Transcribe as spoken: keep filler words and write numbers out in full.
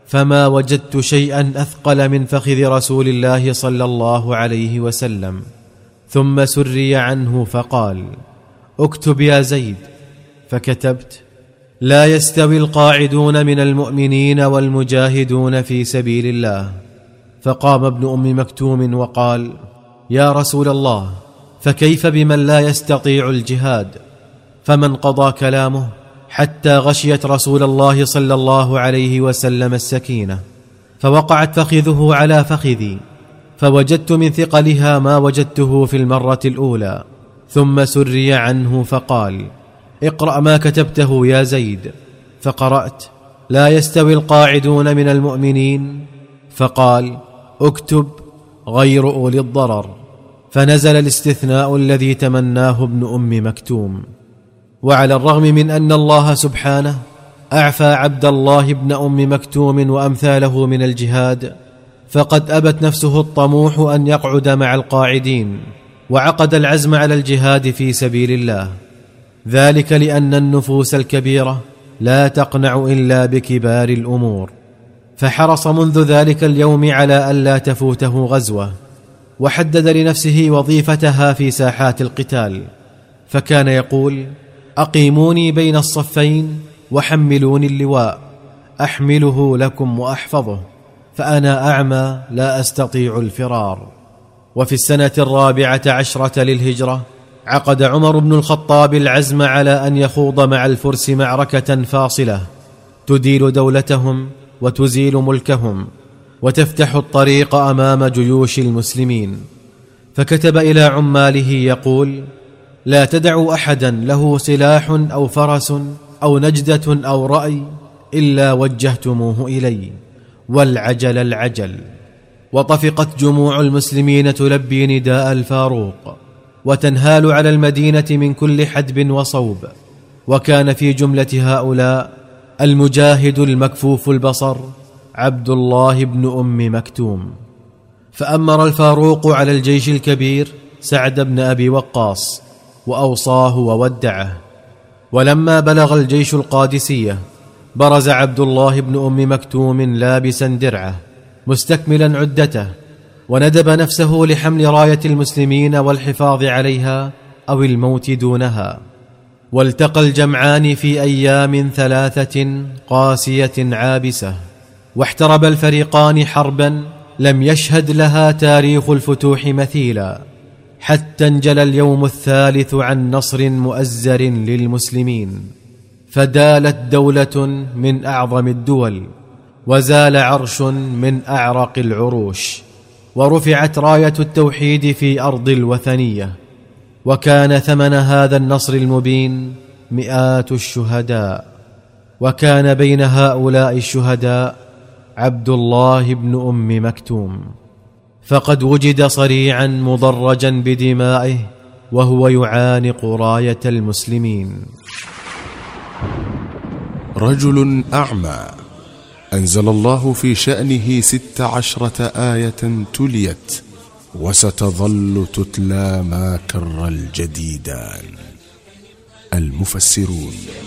فما وجدت شيئا أثقل من فخذ رسول الله صلى الله عليه وسلم. ثم سري عنه فقال: اكتب يا زيد. فكتبت: لا يستوي القاعدون من المؤمنين والمجاهدون في سبيل الله. فقام ابن أم مكتوم وقال: يا رسول الله، فكيف بمن لا يستطيع الجهاد؟ فمن قضى كلامه حتى غشيت رسول الله صلى الله عليه وسلم السكينة، فوقعت فخذه على فخذي، فوجدت من ثقلها ما وجدته في المرة الأولى. ثم سري عنه فقال: اقرأ ما كتبته يا زيد. فقرأت: لا يستوي القاعدون من المؤمنين. فقال: اكتب غير أولي الضرر. فنزل الاستثناء الذي تمناه ابن أم مكتوم. وعلى الرغم من أن الله سبحانه أعفى عبد الله بن أم مكتوم وأمثاله من الجهاد، فقد أبت نفسه الطموح أن يقعد مع القاعدين، وعقد العزم على الجهاد في سبيل الله، ذلك لأن النفوس الكبيرة لا تقنع إلا بكبار الأمور. فحرص منذ ذلك اليوم على ألا تفوته غزوة، وحدد لنفسه وظيفتها في ساحات القتال، فكان يقول: أقيموني بين الصفين وحملوني اللواء، أحمله لكم وأحفظه، فأنا أعمى لا أستطيع الفرار. وفي السنة الرابعة عشرة للهجرة عقد عمر بن الخطاب العزم على أن يخوض مع الفرس معركة فاصلة تديل دولتهم وتزيل ملكهم وتفتح الطريق أمام جيوش المسلمين. فكتب إلى عماله يقول: لا تدعوا أحدا له سلاح أو فرس أو نجدة أو رأي إلا وجهتموه إلي، والعجل العجل. وطفقت جموع المسلمين تلبي نداء الفاروق، وتنهال على المدينة من كل حدب وصوب. وكان في جملة هؤلاء المجاهد المكفوف البصر عبد الله بن أم مكتوم. فأمر الفاروق على الجيش الكبير سعد بن أبي وقاص، وأوصاه وودعه. ولما بلغ الجيش القادسية برز عبد الله بن أم مكتوم لابسا درعه مستكملا عدته، وندب نفسه لحمل راية المسلمين والحفاظ عليها أو الموت دونها. والتقى الجمعان في أيام ثلاثة قاسية عابسة، واحترب الفريقان حربا لم يشهد لها تاريخ الفتوح مثيلا، حتى انجلى اليوم الثالث عن نصر مؤزر للمسلمين، فدالت دولة من أعظم الدول، وزال عرش من أعرق العروش، ورفعت راية التوحيد في أرض الوثنية. وكان ثمن هذا النصر المبين مئات الشهداء، وكان بين هؤلاء الشهداء عبد الله بن أم مكتوم، فقد وجد صريعا مضرجا بدمائه وهو يعانق راية المسلمين. رجل أعمى أنزل الله في شأنه ست عشرة آية تليت وستظل تتلى ما كر الجديدان. المفسرون.